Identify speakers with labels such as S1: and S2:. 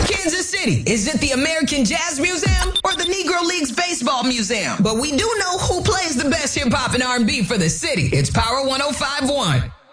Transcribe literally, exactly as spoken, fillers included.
S1: Kansas City, is it the American Jazz Museum or the Negro Leagues Baseball Museum? But we do know who plays the best hip hop and R and B for the city. It's Power one oh five point one.